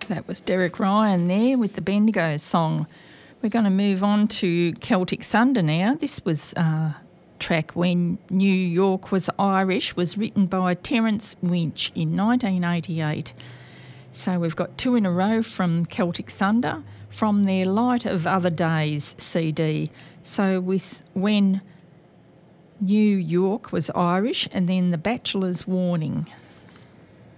That was Derek Ryan there with the Bendigo song. We're going to move on to Celtic Thunder now. This was a track When New York Was Irish, was written by Terence Winch in 1988. So we've got two in a row from Celtic Thunder from their Light of Other Days CD. So with When New York Was Irish and then The Bachelor's Warning.